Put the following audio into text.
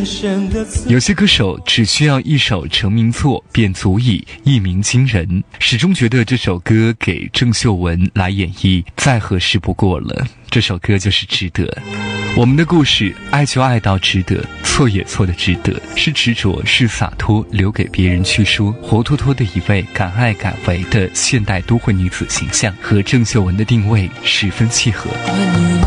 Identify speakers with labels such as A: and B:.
A: 有些歌手只需要一首成名作便足以一鸣惊人，始终觉得这首歌给郑秀文来演绎再合适不过了。这首歌就是《值得》。我们的故事，爱就爱到值得，错也错的值得，是执着，是洒脱，留给别人去说。活脱脱的一位敢爱敢为的现代都会女子形象，和郑秀文的定位十分契合。